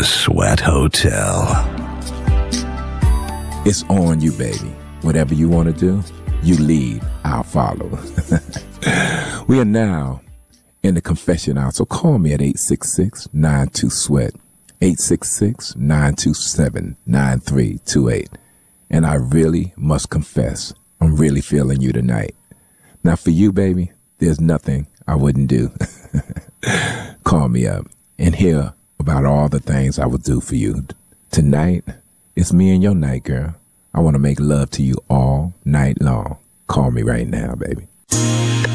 The Sweat Hotel. It's on you, baby. Whatever you want to do, you lead, I'll follow. We are now in the confession hour, so call me at 866-92-SWEAT, 866-927-9328. And I really must confess, I'm really feeling you tonight. Now for you, baby, there's nothing I wouldn't do. Call me up and hear about all the things I would do for you. Tonight, it's me and your night, girl. I want to make love to you all night long. Call me right now, baby.